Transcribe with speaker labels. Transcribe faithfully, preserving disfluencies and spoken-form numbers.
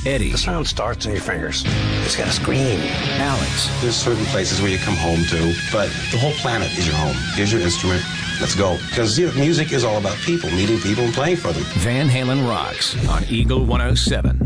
Speaker 1: Eddie.
Speaker 2: The sound starts in your fingers. It's got to scream.
Speaker 1: Alex.
Speaker 3: There's certain places where you come home to, but the whole planet is your home. Here's your instrument. Let's go. Because you know, music is all about people, meeting people and playing for them.
Speaker 1: Van Halen rocks on Eagle one oh seven.